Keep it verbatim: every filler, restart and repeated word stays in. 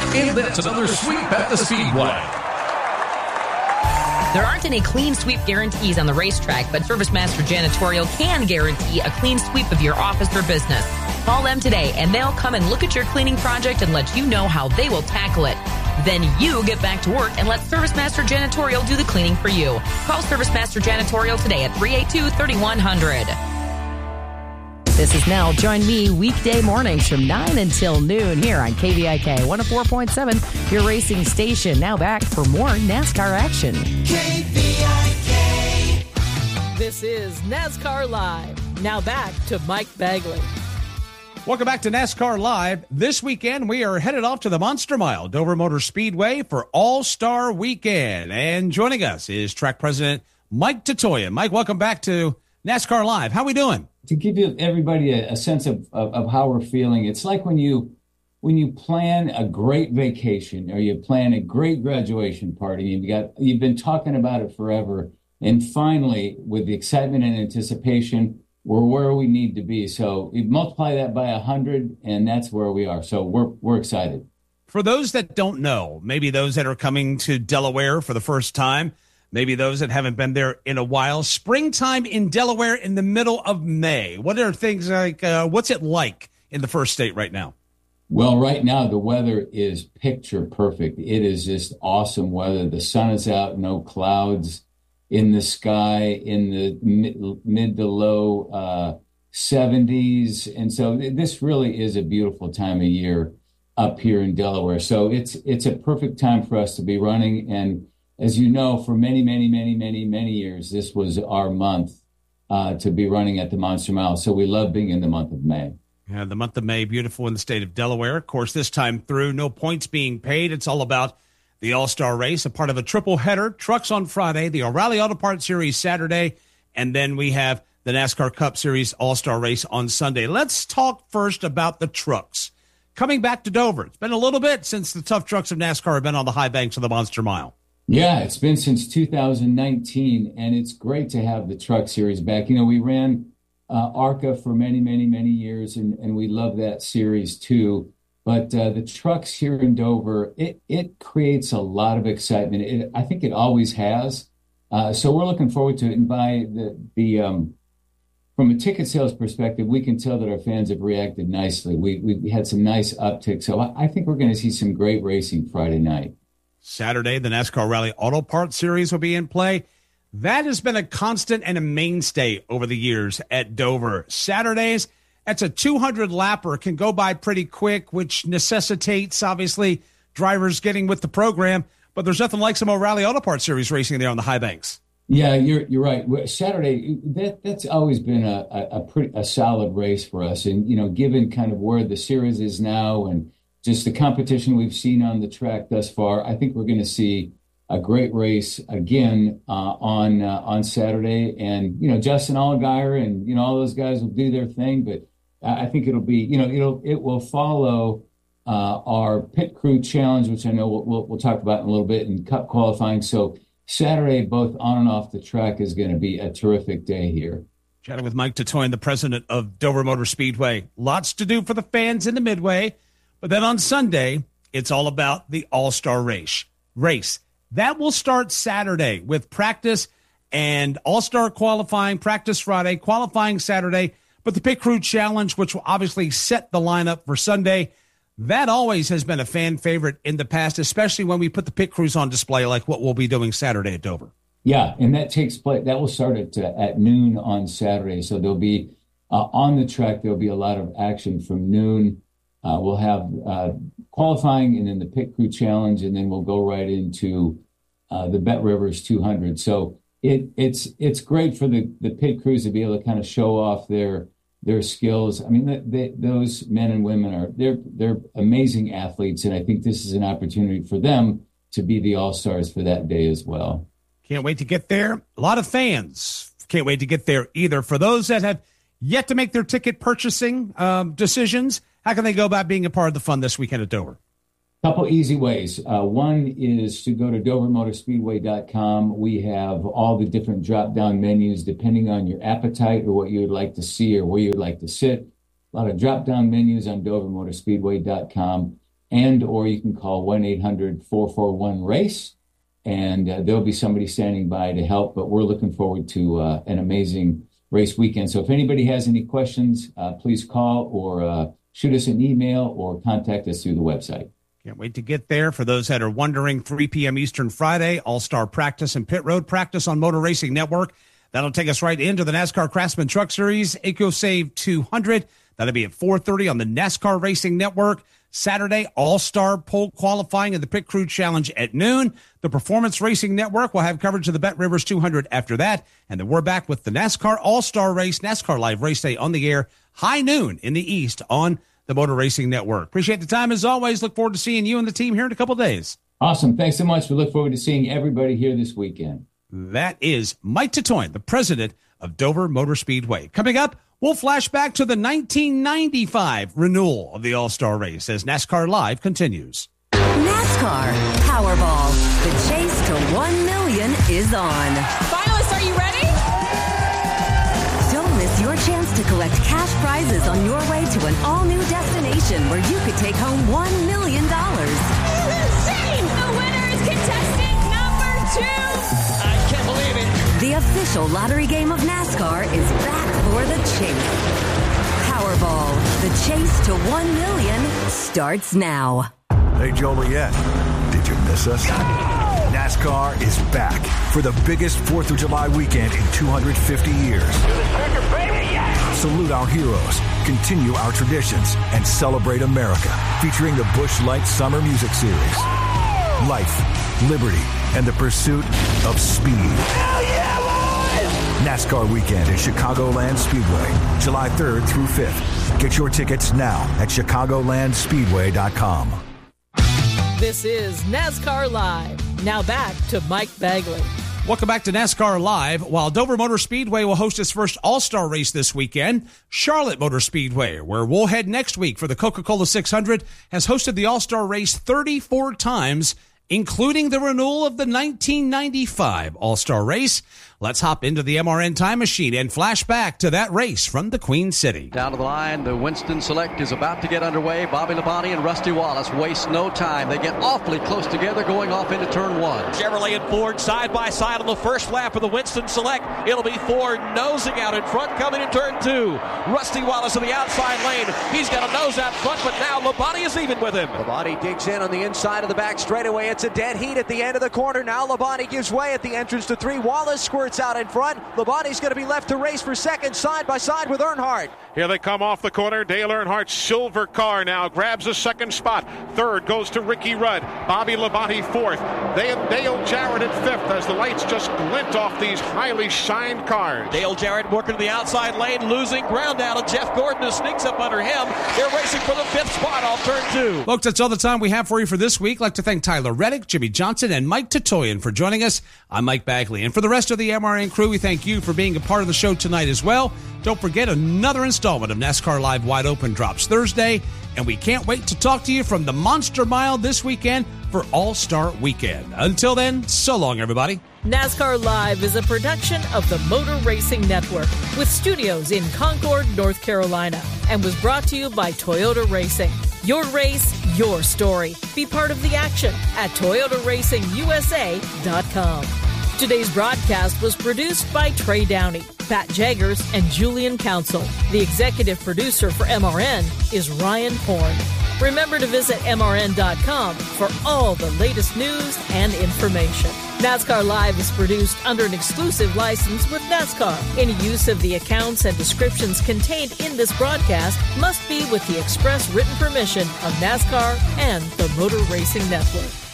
And that's another sweep at the Speedway. There aren't any clean sweep guarantees on the racetrack, but ServiceMaster Janitorial can guarantee a clean sweep of your office or business. Call them today, and they'll come and look at your cleaning project and let you know how they will tackle it. Then you get back to work and let ServiceMaster Janitorial do the cleaning for you. Call ServiceMaster Janitorial today at three eight two, three one zero zero. This is Nell. Join me weekday mornings from nine until noon here on K V I K one oh four point seven, your racing station. Now back for more NASCAR action. K V I K. This is NASCAR Live. Now back to Mike Bagley. Welcome back to NASCAR Live. This weekend, we are headed off to the Monster Mile, Dover Motor Speedway for All-Star Weekend. And joining us is track president Mike Tatoya. Mike, welcome back to NASCAR Live. How are we doing? To give you everybody a, a sense of, of, of how we're feeling, it's like when you when you plan a great vacation or you plan a great graduation party, you've got you've been talking about it forever, and finally, with the excitement and anticipation, we're where we need to be. So you multiply that by a hundred, and that's where we are. So we're we're excited. For those that don't know, maybe those that are coming to Delaware for the first time, maybe those that haven't been there in a while, springtime in Delaware in the middle of May. What are things like, uh, what's it like in the first state right now? Well, right now, the weather is picture perfect. It is just awesome weather. The sun is out, no clouds in the sky, in the mid, mid to low uh, seventies. And so this really is a beautiful time of year up here in Delaware. So it's it's a perfect time for us to be running. And as you know, for many, many, many, many, many years, this was our month uh, to be running at the Monster Mile. So we love being in the month of May. Yeah, the month of May, beautiful in the state of Delaware. Of course, this time through, no points being paid. It's all about the All-Star Race, a part of a triple header. Trucks on Friday, the O'Reilly Auto Parts Series Saturday, and then we have the NASCAR Cup Series All-Star Race on Sunday. Let's talk first about the trucks. Coming back to Dover, it's been a little bit since the tough trucks of NASCAR have been on the high banks of the Monster Mile. Yeah, it's been since two thousand nineteen, and it's great to have the truck series back. You know, we ran uh, ARCA for many, many, many years, and, and we love that series too. But uh, the trucks here in Dover, it it creates a lot of excitement. It, I think it always has. Uh, so we're looking forward to it. And by the the um, from a ticket sales perspective, we can tell that our fans have reacted nicely. We we had some nice uptick. So I, I think we're going to see some great racing Friday night. Saturday, the NASCAR Rally Auto Parts Series will be in play. That has been a constant and a mainstay over the years at Dover. Saturdays, that's a two hundred lapper, can go by pretty quick, which necessitates, obviously, drivers getting with the program. But there's nothing like some O'Reilly Auto Parts Series racing there on the high banks. Yeah, you're you're right. Saturday, that that's always been a a, a pretty a solid race for us. And, you know, given kind of where the series is now and just the competition we've seen on the track thus far, I think we're going to see a great race again uh, on uh, on Saturday. And, you know, Justin Allgaier and, you know, all those guys will do their thing. But I think it'll be, you know, it'll it will follow uh, our pit crew challenge, which I know we'll, we'll, we'll talk about in a little bit, and cup qualifying. So Saturday, both on and off the track, is going to be a terrific day here. Chatting with Mike Tatoya, the president of Dover Motor Speedway. Lots to do for the fans in the Midway. But then on Sunday, it's all about the All-Star race. Race. That will start Saturday with practice and All-Star qualifying, practice Friday, qualifying Saturday. But the Pit Crew Challenge, which will obviously set the lineup for Sunday, that always has been a fan favorite in the past, especially when we put the pit crews on display like what we'll be doing Saturday at Dover. Yeah, and that takes place, that will start at, uh, at noon on Saturday. So there'll be, uh, on the track, there'll be a lot of action from noon. Uh, we'll have uh, qualifying and then the Pit Crew Challenge, and then we'll go right into uh, the Bet Rivers two hundred. So it, it's it's great for the, the pit crews to be able to kind of show off their their skills. I mean, they, they, those men and women are they're they're amazing athletes, and I think this is an opportunity for them to be the all-stars for that day as well. Can't wait to get there. A lot of fans can't wait to get there either. For those that have yet to make their ticket purchasing um, decisions, how can they go about being a part of the fun this weekend at Dover? Couple easy ways. Uh, one is to go to dover motor speedway dot com. We have all the different drop-down menus depending on your appetite or what you would like to see or where you would like to sit. A lot of drop-down menus on dover motor speedway dot com. and or you can call one eight hundred four four one race, and uh, there'll be somebody standing by to help. But we're looking forward to uh, an amazing race weekend. So if anybody has any questions, uh, please call or uh, shoot us an email or contact us through the website. Can't wait to get there. For those that are wondering, three p.m. Eastern Friday, All-Star Practice and Pit Road Practice on Motor Racing Network. That'll take us right into the NASCAR Craftsman Truck Series, EcoSave two hundred. That'll be at four thirty on the NASCAR Racing Network. Saturday, All-Star Pole Qualifying and the Pit Crew Challenge at noon. The Performance Racing Network will have coverage of the Bet Rivers two hundred after that. And then we're back with the NASCAR All-Star Race, NASCAR Live Race Day on the air, high noon in the East on the Motor Racing Network. Appreciate the time as always. Look forward to seeing you and the team here in a couple of days. Awesome. Thanks so much. We look forward to seeing everybody here this weekend. That is Mike Tatoin, the president of Dover Motor Speedway. Coming up, we'll flash back to the nineteen ninety-five renewal of the All-Star Race as NASCAR Live continues. NASCAR Powerball. The chase to one million is on. Finalists, are you ready? Don't miss your chance to collect cash prizes on your way to an all-new destination where you could take home one million dollars. Insane! The winner is contestant number two. I can't believe it. The official lottery game of NASCAR is back for the chase. Powerball. The chase to one million starts now. Hey, Joliet, did you miss us? NASCAR is back for the biggest fourth of July weekend in two hundred fifty years. Salute our heroes, continue our traditions, and celebrate America, featuring the Busch Light Summer Music Series. Life, liberty, and the pursuit of speed. Hell yeah, boys! NASCAR weekend at Chicagoland Speedway, July third through fifth. Get your tickets now at chicagoland speedway dot com. This is NASCAR Live. Now back to Mike Bagley. Welcome back to NASCAR Live. While Dover Motor Speedway will host its first All-Star race this weekend, Charlotte Motor Speedway, where we'll head next week for the Coca-Cola six hundred, has hosted the All-Star race thirty-four times, including the renewal of the nineteen ninety-five All-Star race. Let's hop into the M R N time machine and flash back to that race from the Queen City. Down to the line, the Winston Select is about to get underway. Bobby Labonte and Rusty Wallace waste no time. They get awfully close together going off into turn one. Chevrolet and Ford side by side on the first lap of the Winston Select. It'll be Ford nosing out in front coming in turn two. Rusty Wallace in the outside lane. He's got a nose out front, but now Labonte is even with him. Labonte digs in on the inside of the back straightaway. It's a dead heat at the end of the corner. Now Labonte gives way at the entrance to three. Wallace squirts out in front. Labonte's going to be left to race for second, side by side with Earnhardt. Here they come off the corner. Dale Earnhardt's silver car now grabs a second spot. Third goes to Ricky Rudd. Bobby Labonte fourth. They have Dale Jarrett at fifth as the lights just glint off these highly shined cars. Dale Jarrett working to the outside lane, losing ground now to Jeff Gordon, who sneaks up under him. They're racing for the fifth spot off turn two. Folks, that's all the time we have for you for this week. I'd like to thank Tyler Reddick, Jimmy Johnson, and Mike Tatoyan for joining us. I'm Mike Bagley. And for the rest of the M R N crew, we thank you for being a part of the show tonight as well. Don't forget, another installment of NASCAR Live Wide Open drops Thursday, and we can't wait to talk to you from the Monster Mile this weekend for All-Star Weekend. Until then, so long, everybody. NASCAR Live is a production of the Motor Racing Network with studios in Concord, North Carolina, and was brought to you by Toyota Racing. Your race, your story. Be part of the action at toyota racing u s a dot com. Today's broadcast was produced by Trey Downey, Pat Jaggers, and Julian Council. The executive producer for M R N is Ryan Horn. Remember to visit M R N dot com for all the latest news and information. NASCAR Live is produced under an exclusive license with NASCAR. Any use of the accounts and descriptions contained in this broadcast must be with the express written permission of NASCAR and the Motor Racing Network.